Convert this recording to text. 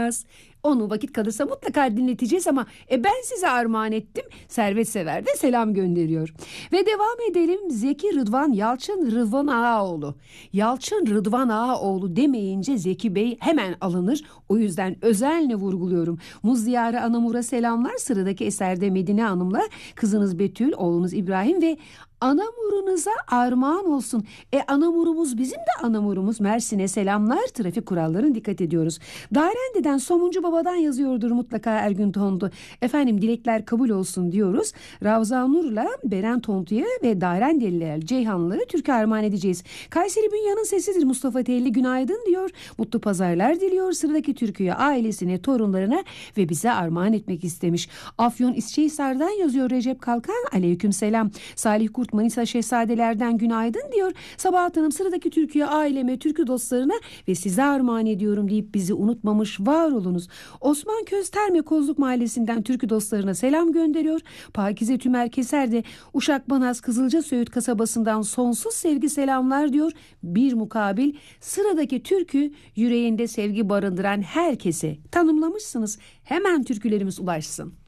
yapacağız. Onu vakit kalırsa mutlaka dinleteceğiz ama ben size armağan ettim. Servet Sever de selam gönderiyor. Ve devam edelim. Zeki Rıdvan Yalçın Rıdvan Ağaoğlu. Yalçın Rıdvan Ağaoğlu demeyince Zeki Bey hemen alınır. O yüzden özenle vurguluyorum. Muz Diyarı Anamur'a selamlar. Sıradaki eserde Medine Hanım'la kızınız Betül, oğlumuz İbrahim ve Anamurunuza armağan olsun. Anamurumuz bizim de anamurumuz. Mersin'e selamlar. Trafik kurallarına dikkat ediyoruz. Darende'den Somuncu Baba'dan yazıyordur mutlaka Ergün Tondu. Efendim dilekler kabul olsun diyoruz. Ravza Nur'la Beren Tontu'ya ve Darendeliler Ceyhanlıları türkü armağan edeceğiz. Kayseri Bünyan'ın sesidir Mustafa Telli günaydın diyor. Mutlu pazarlar diliyor. Sıradaki türküyü ailesine, torunlarına ve bize armağan etmek istemiş. Afyon İsçehisar'dan yazıyor Recep Kalkan. Aleyküm selam. Salih Kurt Manisa Şehzadelerden günaydın diyor. Sabahat Hanım sıradaki türküyü aileme, türkü dostlarına ve size armağan ediyorum deyip bizi unutmamış, var olunuz. Osman Közterme Kozluk Mahallesi'nden türkü dostlarına selam gönderiyor. Pakize Tümer Keser de Uşak Banaz Kızılca Söğüt kasabasından sonsuz sevgi selamlar diyor. Bir mukabil sıradaki türkü yüreğinde sevgi barındıran herkese tanımlamışsınız. Hemen türkülerimiz ulaşsın.